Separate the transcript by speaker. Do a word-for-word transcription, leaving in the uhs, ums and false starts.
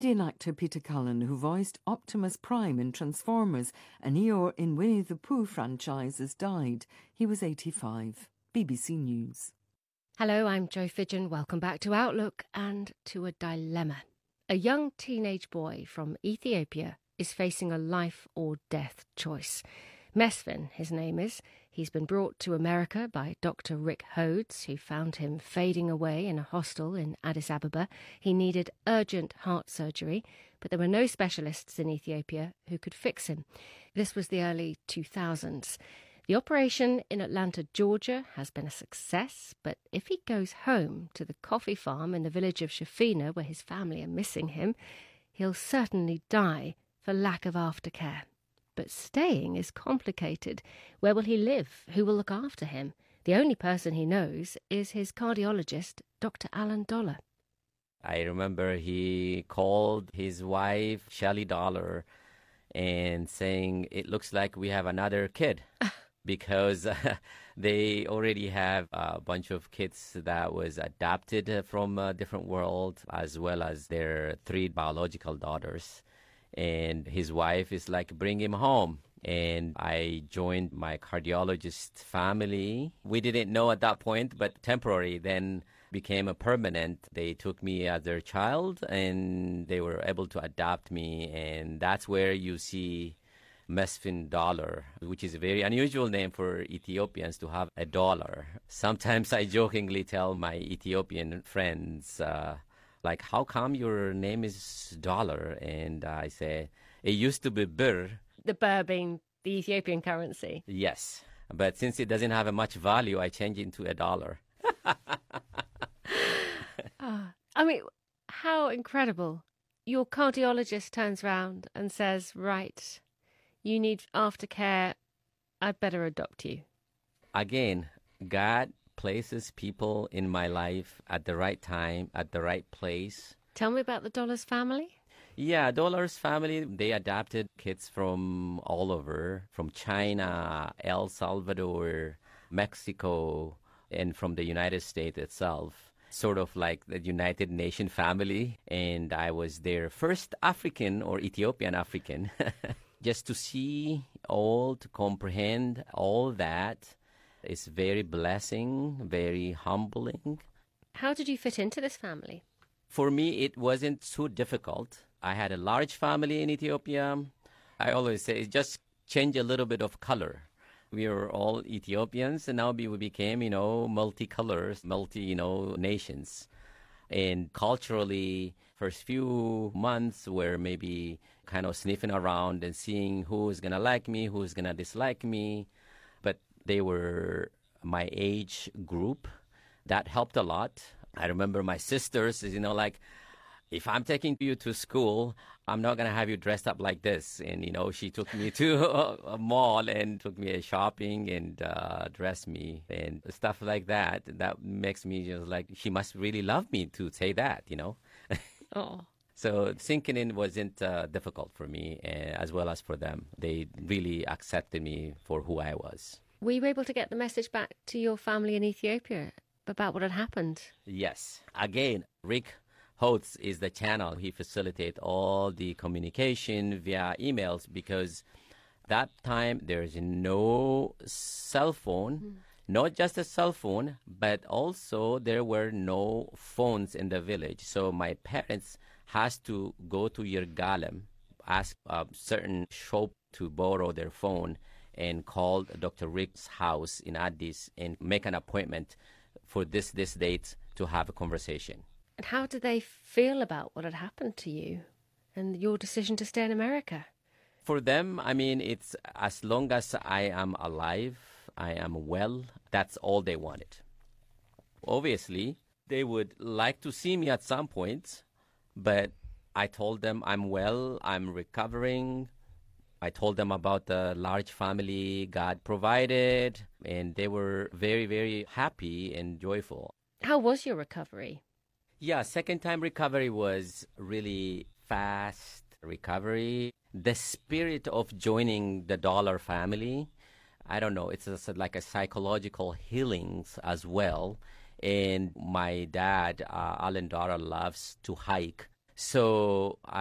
Speaker 1: Canadian actor Peter Cullen, who voiced Optimus Prime in Transformers and Eeyore in Winnie the Pooh franchise, has died. He was eighty-five. B B C News.
Speaker 2: Hello, I'm Jo Fidgen. Welcome back to Outlook and to a dilemma. A young teenage boy from Ethiopia is facing a life or death choice. Mesfin, his name is. He's been brought to America by Doctor Rick Hodes, who found him fading away in a hostel in Addis Ababa. He needed urgent heart surgery, but there were no specialists in Ethiopia who could fix him. This was the early two thousands. The operation in Atlanta, Georgia, has been a success, but if he goes home to the coffee farm in the village of Shafina, where his family are missing him, he'll certainly die for lack of aftercare. But staying is complicated. Where will he live? Who will look after him? The only person he knows is his cardiologist, Doctor Alan Dollar.
Speaker 3: I remember he called his wife, Shelley Dollar, and saying, it looks like we have another kid. Because uh, they already have a bunch of kids that was adopted from a different world, as well as their three biological daughters. And his wife is like, bring him home. And I joined my cardiologist family. We didn't know at that point, but temporary then became a permanent. They took me as their child, and they were able to adopt me. And that's where you see Mesfin Dollar, which is a very unusual name for Ethiopians to have a dollar. Sometimes I jokingly tell my Ethiopian friends, uh, like, how come your name is Dollar? And I say, it used to be Bir.
Speaker 2: The birr being the Ethiopian currency.
Speaker 3: Yes, but since it doesn't have a much value, I change it into a dollar.
Speaker 2: oh, I mean, how incredible. Your cardiologist turns round and says, right, you need aftercare, I'd better adopt you.
Speaker 3: Again, God places people in my life at the right time, at the right place.
Speaker 2: Tell me about the Dollars family.
Speaker 3: Yeah, Dollar's family, they adopted kids from all over, from China, El Salvador, Mexico, and from the United States itself. Sort of like the United Nation family. And I was their first African or Ethiopian African. Just to see all, to comprehend all that is very blessing, very humbling.
Speaker 2: How did you fit into this family?
Speaker 3: For me, it wasn't too difficult. I had a large family in Ethiopia. I always say, just change a little bit of color. We were all Ethiopians, and now we became, you know, multicolors, multi, you know, nations. And culturally, first few months were maybe kind of sniffing around and seeing who's going to like me, who's going to dislike me. But they were my age group. That helped a lot. I remember my sisters, you know, like, if I'm taking you to school, I'm not going to have you dressed up like this. And, you know, she took me to a, a mall and took me shopping and uh, dressed me and stuff like that. That makes me just like, she must really love me to say that, you know.
Speaker 2: Oh.
Speaker 3: So sinking in wasn't uh, difficult for me, uh, as well as for them. They really accepted me for who I was.
Speaker 2: Were you able to get the message back to your family in Ethiopia about what had happened?
Speaker 3: Yes. Again, Rick Hodes is the channel. He facilitates all the communication via emails, because that time there's no cell phone, mm. not just a cell phone, but also there were no phones in the village. So my parents has to go to Yirgalem, ask a certain shop to borrow their phone, and call Doctor Rick's house in Addis and make an appointment for this this date to have a conversation.
Speaker 2: And how did they feel about what had happened to you and your decision to stay in America?
Speaker 3: For them, I mean, it's as long as I am alive, I am well, that's all they wanted. Obviously, they would like to see me at some point, but I told them I'm well, I'm recovering. I told them about the large family God provided, and they were very, very happy and joyful.
Speaker 2: How was your recovery?
Speaker 3: Yeah, second time recovery was really fast recovery. The spirit of joining the Dollar family, I don't know, it's a, like a psychological healings as well. And my dad, uh, Alan Dollar, loves to hike. So